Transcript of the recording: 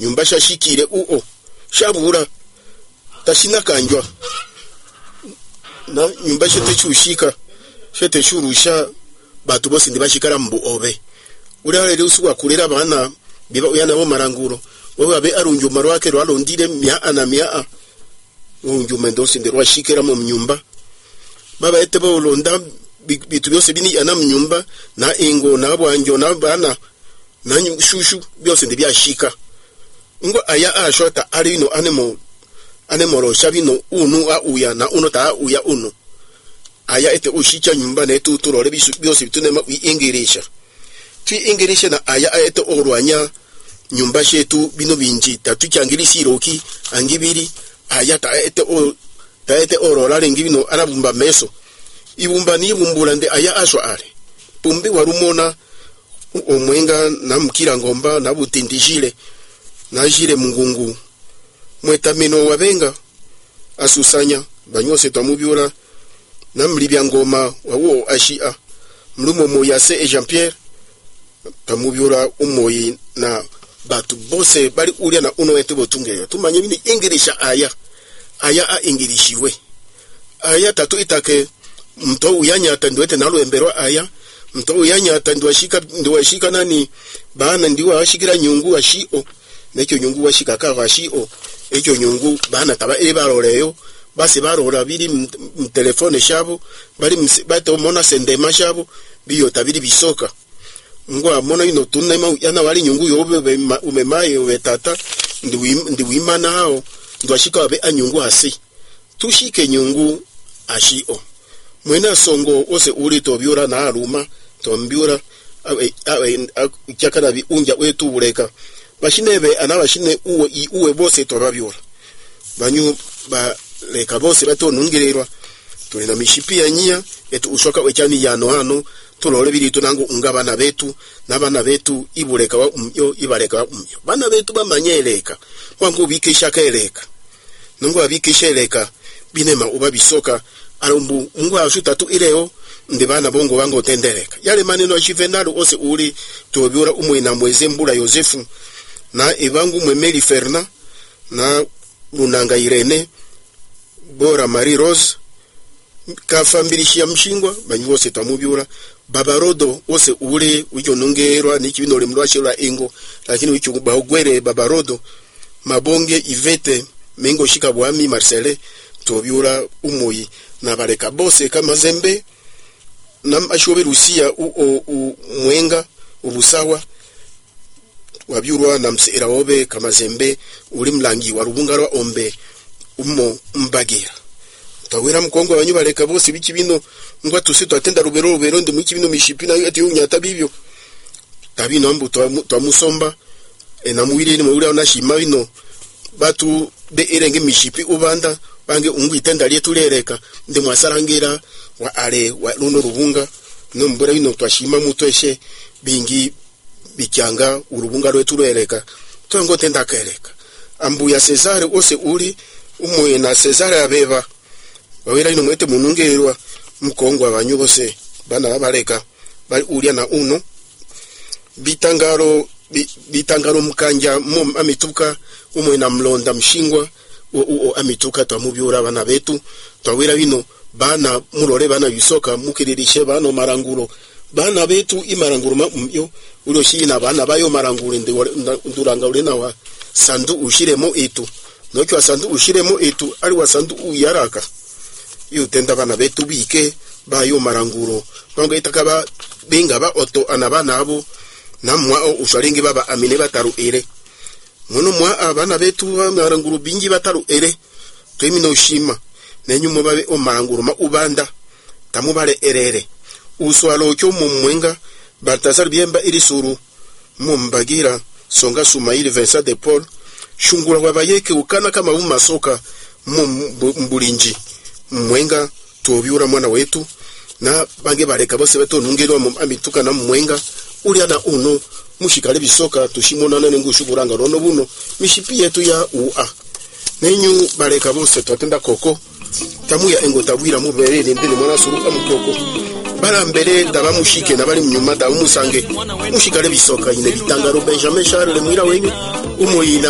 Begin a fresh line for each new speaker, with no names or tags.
nyumba shashikire shabura tashina kanjwa na nyumba shete chushika shete churusha batu bose ndibashikara mbu obe uriya rero usubwa kurera abana biba uyana bo maranguro wowe abe arunjuma rwake rwalondire mia unjume ndose ndirwa shikira mu nyumba baba ete bo londa bitu byose bini ana mu nyumba na ingo na bwanjo na bana na shushu byose ndibyashika ngo aya ashota arino anemoro shabino unu uya na uno ta uya unu aya ete ushicha nyumba na etu turore byose bitunema ingirisha ingirisha na aya ete orwanya nyumba shetu bino binji tatu cyangirisi roki angibiri aya ta ete orora ngibino arabumba meso ibumba ni bumbura nde aya ashwa are pumbi warumona omwenga na mkira ngomba na butindijile na jile mungungu mwetamino wabenga asusanya banyose twamubyura na mlibya ngoma wawo ashia mlumo moyase Jean Pierre twamubyura umoyi na batu bose bali ulia na uno wetu botungeyo tumanye bini ingirisha aya ingirishiwe aya tatu itake mto uyanya atandwete nalo emberwa aya mto uyanya atandwashika nani bana ndiwa washikira nyungu ashio nekyo nyungu washika kava ashio ekyo nyungu bana taba ebaroleyo basi barora biri mtelefone shabo bali bato mona sendema shabo biyo tabiri bisoka ngwa mona ino tunema yana wali nyungu yobe umemaye wetata ndiwimana hao ndwashika wabe anyungu hasi tushike nyungu ashio mwena songo ose uri tobyura na aruma tombyura cyakara bi unja wetu bureka bashinebe anabashine uwe bose tobabyura banyu ba leka bose batonungirirwa tuli na mishipi ya nyia etu ushoka wechani yano hano tulole biri tunangu ungabana betu nabana betu ibureka wa umyo ibareka wa umyo bana betu bamanyeleka wangu bikisha keleka nungu abikisha eleka binema ubabisoka arumbu mungu ashuta tu ileo ndibana bongo wango tendereka yale maneno achivenalo ose uri tobyura umwina mweze mbula Yosefu na evangu mwemeli Ferna na Lunanga Irene Bora Marie Rose kafambirishia mshingwa banyose tamubyura Babarodo ose uri wijo nungerwa nikibinole mlwashira ingo lakini wicho bahogwere Babarodo Mabonge Ivete Mengo shika bwami Marcele tobyura umoyi na bareka bose kama zembe na ashobe Rusia mwenga ubusawa wabyurwa na msera wobe kama zembe uri mlangi wa rubungarwa ombe umo mbagira tawera mkongo abanyu bareka bose bikibino ngwa tusito atenda rubero ndi mukibino mishipi na ati unyata bibyo tabino ambu twamusomba na muwire ni muwira na shima bino batu be erenge mishipi ubanda bange ungwitenda lyeturereka ndi mwasarangira wa ale wa luno rubunga no mbura bino twashima mutweshe bingi bicyanga urubunga rweturereka tongo tenda kereka ambu ya Cesare ose uri umuye na Cesare abeba bawira ino mwete munungerwa mkongo abanyu bose bana bareka bali ulia na uno bitangaro mukanja mu amituka umuye na mlonda mshingwa amituka twamubyura bana betu twawira bino bana murore bana bisoka mukiririshe bana maranguro bana betu imaranguro myo uroshina bana bayo maranguro nduranga ule na wa sandu ushiremo etu nokyo sandu ushiremo etu ali wa sandu uyaraka yutenda bana betu bike bayo maranguro bango itakaba benga ba oto anabana abo namwa usharingi baba amine bataru ere muno mwa abana betu maranguro bingi bataru ere twimino shima nenyumo babe o maranguro ma ubanda tamubale erere uswalo cyo mu mwenga Baltasar Biemba iri suru mumbagira songa Sumaili Vincent de Paul shungura wabayeke ukana kama umasoka mbulinji mwenga tobyura mwana wetu na bange bareka bose beto nungerwa mu amituka na mwenga uri ana uno mushikale bisoka tushimona nane ngushuburanga rono buno mishipi yetu ya ua nenyu bareka bose twatenda koko tamuya engo tabwira muberere ndene mwana suruka mukoko bala mbere daba mushike na bali mnyuma da umusange mushikale bisoka ine bitangaro Benjamin Charles mwira wenyu umuyina